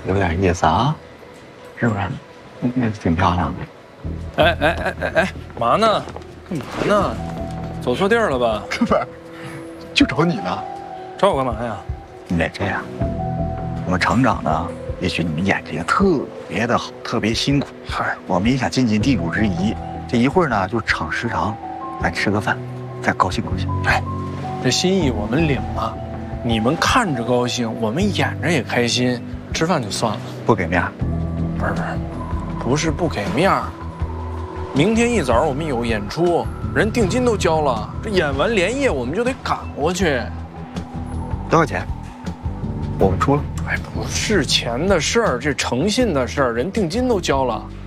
有点意思啊，是不是？那挺漂亮的。 哎，嘛呢？干嘛呢？走错地儿了吧？ 不是，就找你呢。 找我干嘛呀？ 你得这样，我们厂长呢，也许你们演这个特别的好，特别辛苦。 嗨， 我们也想尽尽地主之谊。这一会儿呢，就厂食堂，咱吃个饭，再高兴高兴。 哎，这心意我们领了，你们看着高兴，我们演着也开心。吃饭就算了， 不给面儿。 不是不给面儿。明天一早我们有演出，人定金都交了，这演完连夜我们就得赶过去。 多少钱？我们出了。 哎，不是钱的事儿，这诚信的事儿，人定金都交了。